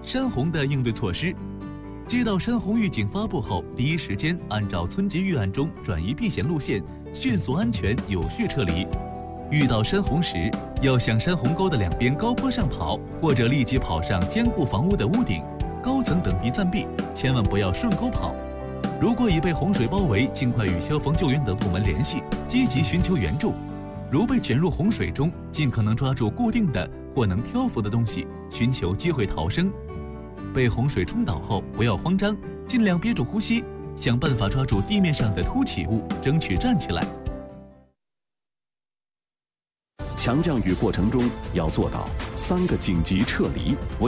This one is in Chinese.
山洪的应对措施。接到山洪预警发布后，第一时间按照村级预案中转移避险路线，迅速、安全、有序撤离。遇到山洪时，要向山洪沟的两边高坡上跑，或者立即跑上坚固房屋的屋顶、高层等地暂避，千万不要顺沟跑。如果已被洪水包围，尽快与消防救援等部门联系，积极寻求援助。如被卷入洪水中，尽可能抓住固定的或能漂浮的东西，寻求机会逃生。被洪水冲倒后，不要慌张，尽量憋住呼吸，想办法抓住地面上的凸起物，争取站起来。 强降雨过程中要做到3个紧急撤离。